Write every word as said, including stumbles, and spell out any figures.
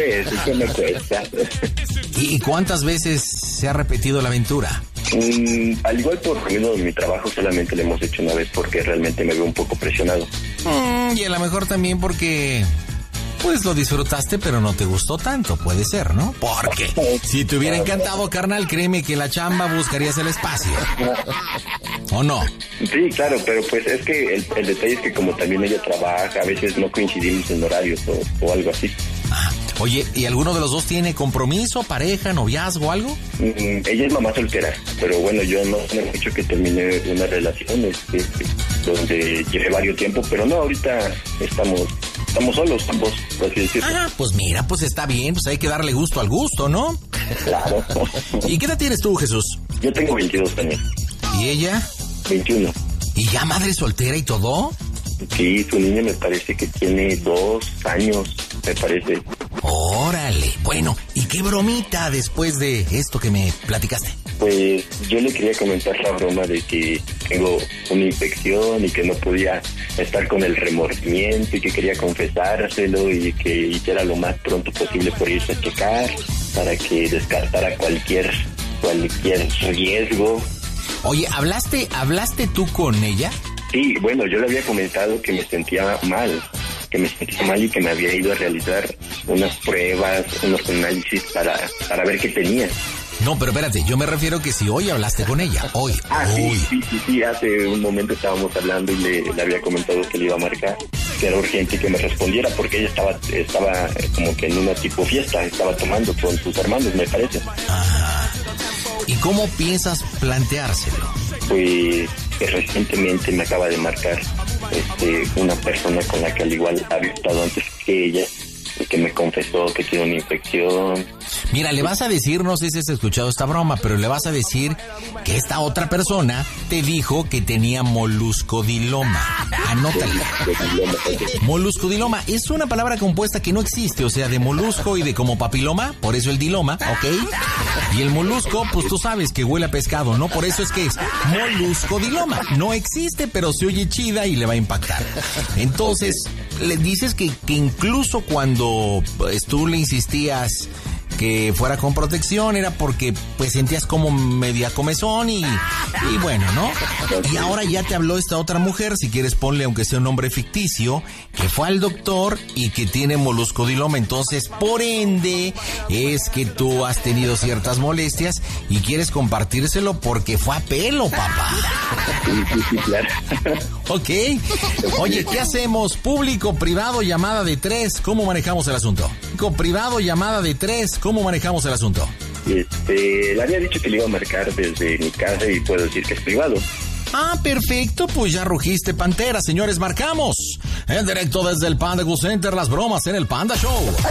eso, eso me cuesta. ¿Y cuántas veces se ha repetido la aventura? Mm, al igual por lo menos mi trabajo solamente lo hemos hecho una vez porque realmente me veo un poco presionado. Mm, y a lo mejor también porque... pues lo disfrutaste, pero no te gustó tanto, puede ser, ¿no? Porque si te hubiera encantado, carnal, créeme que la chamba buscarías el espacio. ¿O no? Sí, claro, pero pues es que el, el detalle es que como también ella trabaja, a veces no coincidimos en horarios o, o algo así. Ah, oye, ¿y alguno de los dos tiene compromiso, pareja, noviazgo, algo? Mm, ella es mamá soltera, pero bueno, yo no no he dicho que terminé una relación este, donde llevé varios tiempo, pero no, ahorita estamos... Estamos solos ambos, por así decirlo. Ah, pues mira, pues está bien, pues hay que darle gusto al gusto, ¿no? Claro. ¿Y qué edad tienes tú, Jesús? Yo tengo veintidós años. ¿Y ella? veintiuno. ¿Y ya madre soltera y todo? Sí, su niña me parece que tiene dos años, me parece. Órale, bueno, ¿y qué bromita después de esto que me platicaste? Pues yo le quería comentar la broma de que tengo una infección y que no podía estar con el remordimiento y que quería confesárselo y que hiciera lo más pronto posible por irse a checar para que descartara cualquier cualquier riesgo. Oye, ¿hablaste, hablaste tú con ella? Sí, bueno, yo le había comentado que me sentía mal, que me sentía mal y que me había ido a realizar unas pruebas, unos análisis para, para ver qué tenía. No, pero espérate, yo me refiero que si hoy hablaste con ella, hoy, Ah, hoy. sí, sí, sí, sí, hace un momento estábamos hablando y le, le había comentado que le iba a marcar, que era urgente que me respondiera porque ella estaba, estaba como que en una tipo fiesta, estaba tomando con sus hermanos, me parece. Ah, ¿y cómo piensas planteárselo? Pues que recientemente me acaba de marcar este, una persona con la que al igual había estado antes que ella, y que me confesó que tiene una infección. Mira, le vas a decir, no sé si has escuchado esta broma, pero le vas a decir que esta otra persona te dijo que tenía moluscodiloma. Anótala. Moluscodiloma es una palabra compuesta que no existe, o sea, de molusco y de como papiloma, por eso el diloma, ¿ok? Y el molusco, pues tú sabes que huele a pescado, ¿no? Por eso es que es moluscodiloma. No existe, pero se oye chida y le va a impactar. Entonces, le dices que, que incluso cuando pues, tú le insistías que fuera con protección era porque pues sentías como media comezón y, y bueno, ¿no? Y ahora ya te habló esta otra mujer, si quieres ponle aunque sea un nombre ficticio, que fue al doctor y que tiene moluscodiloma, entonces por ende es que tú has tenido ciertas molestias y quieres compartírselo porque fue a pelo, papá. Sí, sí, sí, claro. Ok. Oye, ¿qué hacemos? Público, privado, llamada de tres, ¿cómo manejamos el asunto? Público, privado, llamada de tres, ¿cómo manejamos el asunto? Este, le había dicho que le iba a marcar desde mi casa y puedo decir que es privado. Ah, perfecto, pues ya rugiste pantera, señores, marcamos. En directo desde el Panda Go Center, las bromas en el Panda Show.